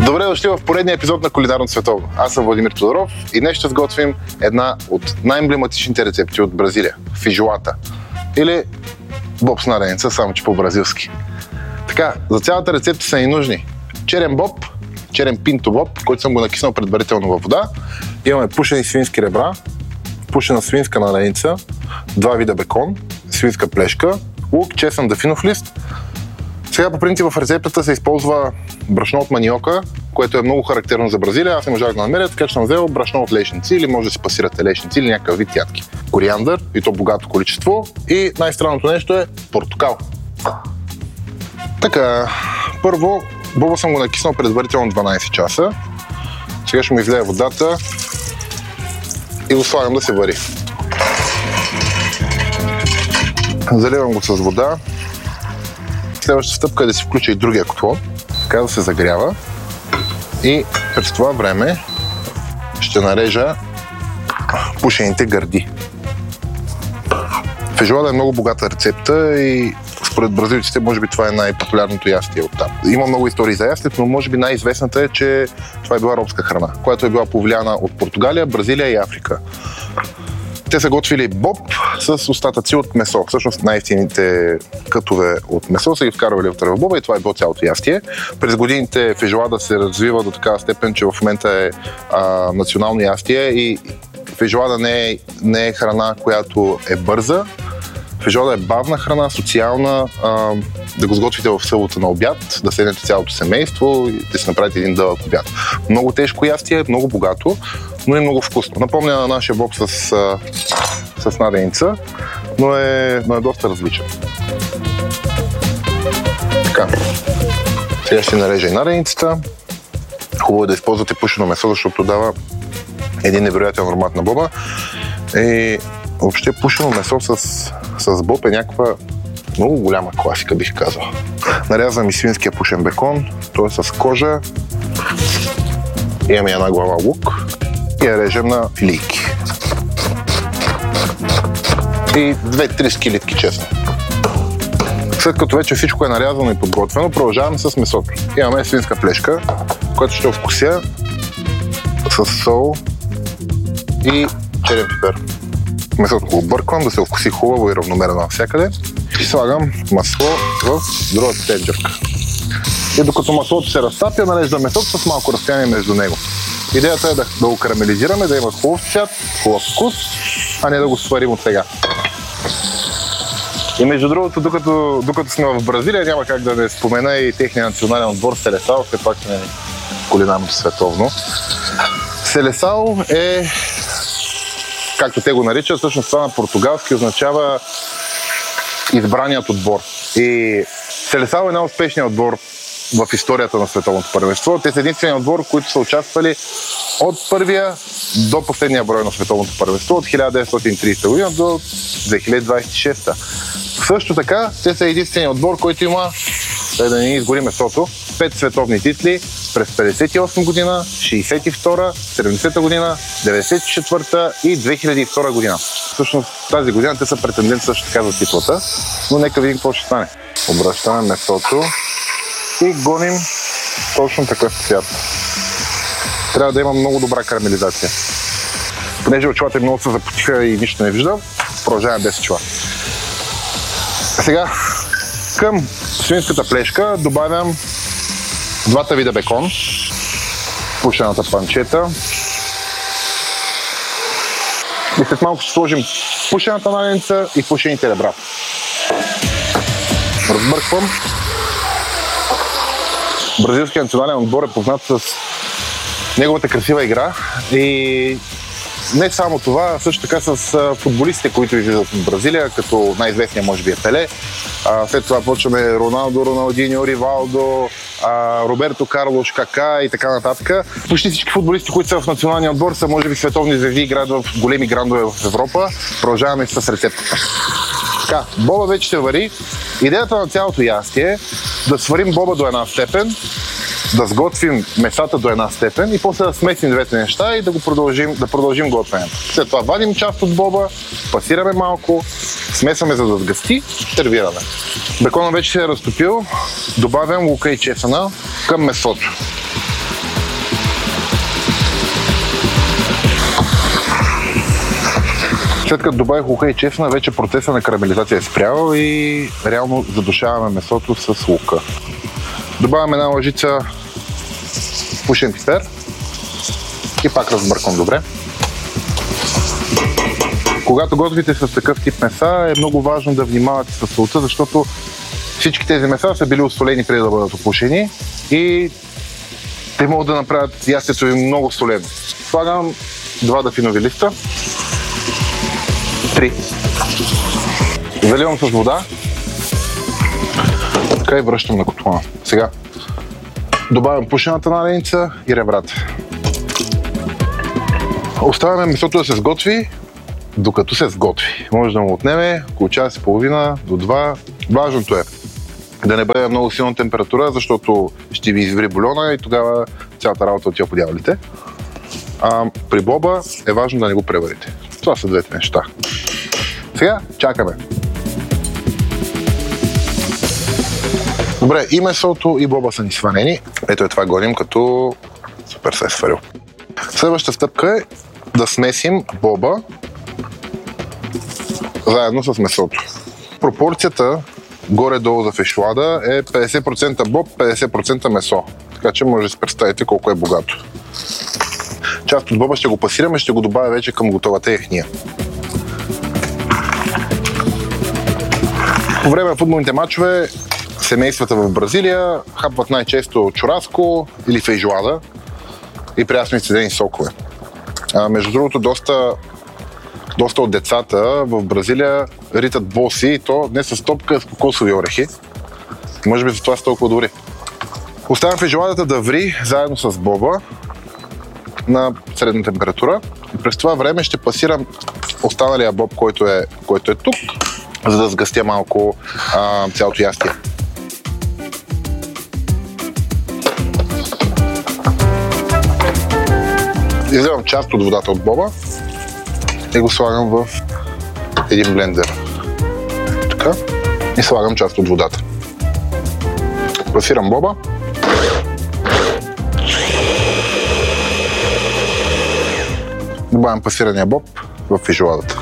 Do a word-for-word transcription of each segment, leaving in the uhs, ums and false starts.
Добре дошли в поредния епизод на Кулинарно световно. Аз съм Владимир Тодоров и днес ще сготвим една от най-емблематичните рецепти от Бразилия – фейжоата. Или боб с нареница, само че по-бразилски. Така, за цялата рецепта са ни нужни черен боб, черен пинто боб, който съм го накиснал предварително във вода. Имаме пушени свински ребра, пушена свинска нареница, два вида бекон, свинска плешка, лук, чесън, дафинов лист. Сега по принцип в рецептата се използва брашно от маниока, което е много характерно за Бразилия. Аз не можах да намеря, така че съм взел брашно от лешници или може да си пасирате лешници или някакъв вид ядки. Кориандър, и то богато количество, и най-странното нещо е портокал. Така, първо боба съм го накиснал предварително дванайсет часа. Сега ще му излея водата и го слагам да се вари. Заливам го с вода. Следващата стъпка е да си включа и другия котлон, така да се загрява. И през това време ще нарежа пушените гърди. Фейжоада е много богата рецепта и според бразилците може би това е най-популярното ястие оттам. Има много истории за ястието, но може би най-известната е, че това е била робска храна, която е била повлияна от Португалия, Бразилия и Африка. Те са готвили боб с остатъци от месо. Всъщност най-ефтините кътове от месо са ги вкарвали вътре в боба и това е било цялото ястие. През годините фейжоада се развива до такава степен, че в момента е а, национално ястие и фейжоада не е, не е храна, която е бърза. Фейжоада е бавна храна, социална, а, да го сготвите в събота на обяд, да седнете цялото семейство и да си направите един дълъг обяд. Много тежко ястие, много богато, но и много вкусно. Напомня на нашия боб с, с наденица, но е, но е доста различен. Така, сега ще нарежа и наденицата. Хубаво е да използвате пушено месо, защото дава един невероятен аромат на боба. И въобще пушено месо с, с боб е някаква много голяма класика, бих казал. Нарязвам и свинския пушен бекон, той е с кожа. Имаме една глава лук и я режем на филийки. И две-три скилитки честно. След като вече всичко е нарязано и подготвено, продължаваме с месото. Имаме свинска плешка, която ще вкуся с сол и черен пипер. Месото го обърквам, да се вкуси хубаво и равномерно навсякъде. И слагам масло в другата тенджерка. И докато маслото се разтапя, нареждам месото с малко разстояние между него. Идеята е да, да го карамелизираме, да има хубав цвят, хубав вкус, а не да го сварим от сега. И между другото, докато, докато сме в Бразилия, няма как да не спомена и техния национален отбор Селесао, все пак сме кулинарното световно. Селесао е, както те го наричат, всъщност това на португалски означава избраният отбор. И Селесао е най-успешният отбор в историята на световното първенство. Те са единственият отбор, които са участвали от първия до последния брой на световното първенство, от хиляда деветстотин и тридесета година до две хиляди двадесет и шеста. Също така, те са единственият отбор, който има, да не ни изгори месото, пет световни титли през петдесет и осма година, шейсет и втора, седемдесета година, деветдесет и четвърта и две хиляди и втора година. Всъщност тази година те са претенденти също така за титлата, но нека видим какво ще стане. Обръщаме месото и гоним точно такъв цвят. Трябва да има много добра карамелизация. Понеже очилата много се запотиха и нищо не виждам, продължаваме без очила. Сега към свинската плешка добавям двата вида бекон, пушената панчета и след малко ще сложим пушената наденица и пушените ребра. Разбърквам. Бразилският национален отбор е познат с неговата красива игра и не само това, също така с футболистите, които излизат от Бразилия, като най-известният може би е Пеле. А, след това почваме Роналдо, Роналдиньо, Ривалдо, а, Роберто Карлош, Кака и така нататък. Почти всички футболисти, които са в националния отбор, са може би световни звезди, играят в големи грандове в Европа. Продължаваме с рецептата. Така, боба вече се вари. Идеята на цялото ястие е да сварим боба до една степен, да сготвим месата до една степен и после да смесим двете неща и да го продължим, да продължим готвенето. След това вадим част от боба, пасираме малко, смесваме за да сгъсти, сервираме. Бекона вече се е разтопил, добавям лука и чесъна към месото. След като добавих лука и чесъна, вече процеса на карамелизация е спрял и реално задушаваме месото с лука. Добавяме една лъжица пушен пипер и пак разбърквам добре. Когато готвите с такъв тип меса, е много важно да внимавате с солта, защото всички тези меса са били осолени преди да бъдат опушени и те могат да направят ястието ви много солено. Слагам два дафинови листа. Три. Заливам с вода. Така и връщам на котлона. Сега добавям пушената наденица и ребрата. Оставяме месото да се сготви, докато се сготви. Може да му отнеме около час и половина до два. Важното е да не бъде много силна температура, защото ще ви изври бульона и тогава цялата работа отива по дяволите. А при боба е важно да не го преварите. Това са двете неща. Сега чакаме. Добре, и месото, и боба са ни сванени. Ето е това гоним, като супер се е сварил. Следващата стъпка е да смесим боба заедно с месото. Пропорцията горе-долу за фишлада е петдесет процента боб, петдесет процента месо. Така че може да си представите колко е богато. Част от боба ще го пасираме, ще го добавя вече към готовата яхния. По време на футболните мачове семействата в Бразилия хапват най-често чураско или фейжоада и прясно изцедени сокове. А, между другото, доста, доста от децата в Бразилия ритат боси и то не с топка, а с кокосови орехи. Може би за това са толкова добри. Оставям фейжоадата да ври заедно с боба на средна температура и през това време ще пасирам останалия боб, който е, който е тук, за да сгъстя малко а, цялото ястие. Изливам част от водата от боба и го слагам в един блендер. Така. И слагам част от водата. Пасирам боба. Добавям пасирания боб в фейжоадата.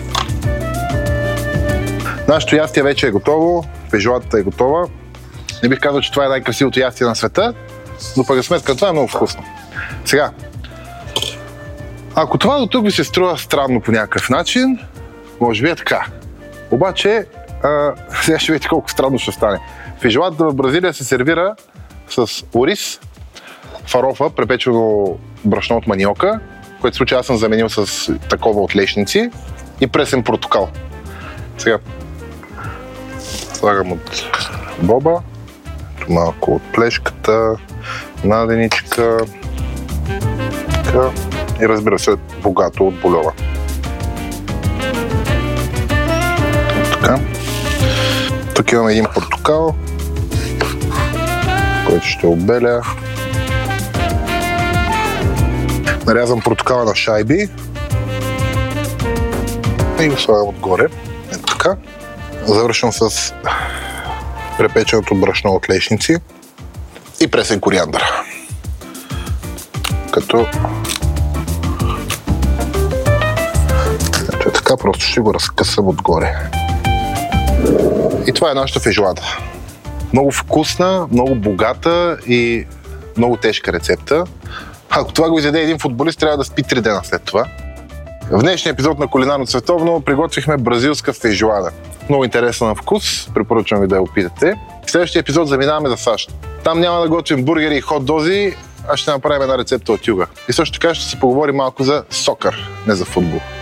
Нашето ястие вече е готово, фейжоадата е готова. Не бих казал, че това е най-красивото ястие на света, но пък за сметка това е много вкусно. Сега, ако това до тук ви се струва странно по някакъв начин, може би е така. Обаче, а, сега ще видите колко странно ще стане. Фейжоадата в Бразилия се сервира с ориз, фарофа, препечено брашно от маниока, което случай аз съм заменил с такова от лешници и пресен портокал. Сега слагам от боба, малко от плешката, наденичка, така, и разбира се богато от бульона. Така. Тук имаме един портокал, който ще обеля. Нарязвам портокала на шайби и го слагам отгоре. Ето така. Завършвам с препеченото брашно от лешници и пресен кориандър. Като ето е така, просто ще го разкъсам отгоре. И това е нашата фейжоада. Много вкусна, много богата и много тежка рецепта. Ако това го изяде един футболист, трябва да спи три дена след това. В днешния епизод на Кулинарно световно приготвихме бразилска фейжоада. Много интересна на вкус, препоръчвам ви да я опитате. В следващия епизод заминаваме за САЩ. Там няма да готвим бургери и хот-дози, а ще направим една рецепта от юга. И също така ще си поговорим малко за сокър, не за футбол.